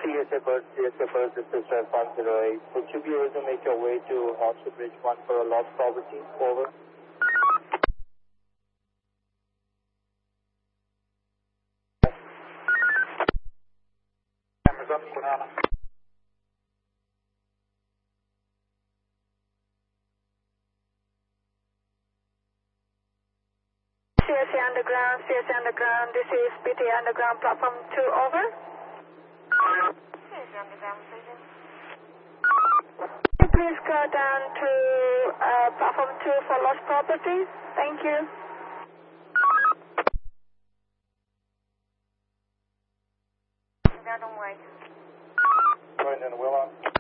CSA Bird, this is 508. Would you be able to make your way to Horseshoe Bridge 1 for a lost property? Over. Amazon Kunana. CSA Underground, this is PT Underground, platform 2, over. CSA Underground, please. Please go down to platform 2 for lost property. Thank you. Down on way. Going in the Willow.